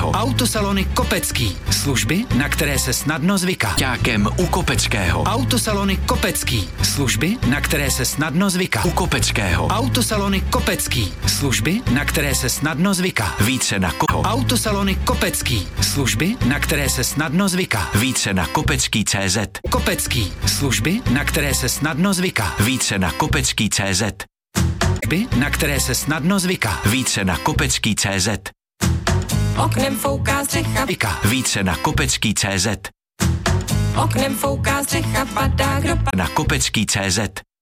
Kopeckého. Autosalony Kopecký. Služby, na které se snadno zvyká. Ťákem u Kopeckého. Autosalony Kopecký. Služby, na které se snadno zvyká. U Kopeckého. Autosalony Kopecký. Služby, na které se snadno zvyká. Více na Autosalony Kopecký. Služby, na které se snadno zvyká. Více na kopecký.cz. Kopecký. Služby, na které se snadno zvyká. Více na kopecký.cz. Služby, na které se snadno zvyká. Více na kopecký.cz. Oknem fouká střecha. Více na kopecký.cz. Oknem fouká střecha, padá kdo Na kopecký.cz.